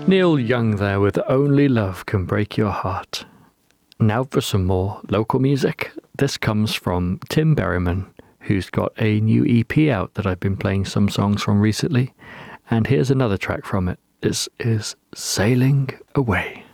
Neil Young there with Only Love Can Break Your Heart. Now for some more local music. This comes from Tim Berryman, who's got a new EP out that I've been playing some songs from recently. And here's another track from it. This is Sailing Away.